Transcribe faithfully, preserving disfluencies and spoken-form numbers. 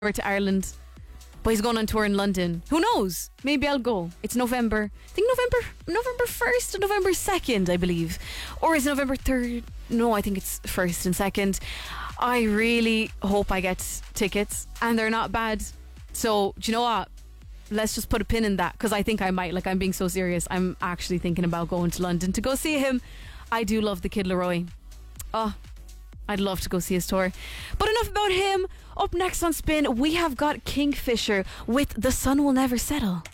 to Ireland, but he's going on tour in London. Who knows? Maybe I'll go. It's November. I think November November first and November second, I believe. Or is it November third? No, I think it's first and second. I really hope I get tickets, and they're not bad. So, do you know what? Let's just put a pin in that, because I think I might. Like, I'm being so serious. I'm actually thinking about going to London to go see him. I do love the Kid Laroi. Oh, I'd love to go see his tour. But enough about him. Up next on Spin, we have got Kingfisher with The Sun Will Never Settle.